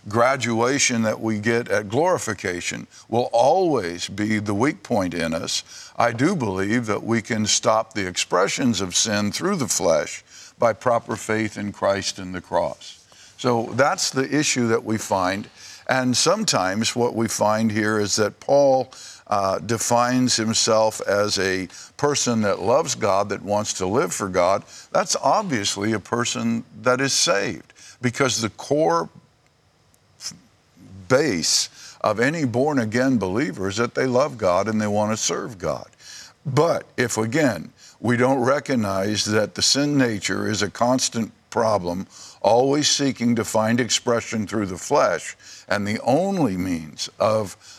graduation that we get at glorification will always be the weak point in us. I do believe that we can stop the expressions of sin through the flesh by proper faith in Christ and the cross. So that's the issue that we find. And sometimes what we find here is that Paul defines himself as a person that loves God, that wants to live for God. That's obviously a person that is saved, because the core base of any born-again believer is that they love God and they want to serve God. But if, again, we don't recognize that the sin nature is a constant problem, always seeking to find expression through the flesh, and the only means of